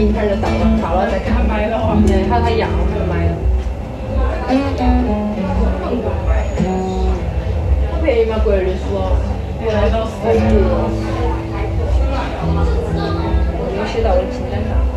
名片就到了再看。 买了啊。 对，还有他药还买了。好便宜吗？贵的说。 原来都是。 有写到我的清单上。